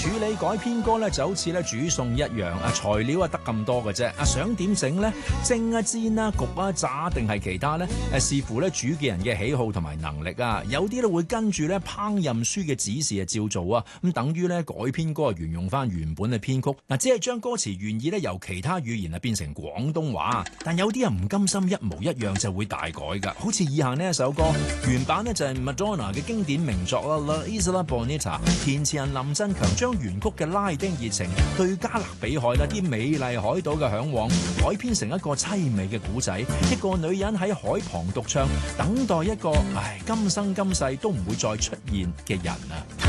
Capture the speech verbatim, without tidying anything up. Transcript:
處理改編歌咧就好似咧煮餸一樣，啊材料啊得咁多嘅啫，啊想點整咧？蒸啊煎啊焗啊炸定係其他咧？誒視乎咧煮嘅人嘅喜好同埋能力啊，有啲咧會跟住咧烹飪書嘅指示啊照做啊，咁等於咧改編歌啊沿用翻原本嘅編曲，嗱只係將歌詞原意咧由其他語言啊變成廣東話，但有啲人唔甘心一模一樣就會大改㗎，好似以下呢一首歌原版呢就係 Madonna 嘅經典名作啦 La Isla Bonita， 填詞人林振強將原曲嘅拉丁熱情對加勒比海啦啲美麗海島嘅嚮往改編成一個淒美嘅古仔，一個女人喺海旁獨唱，等待一個唉今生今世都唔會再出現嘅人啊！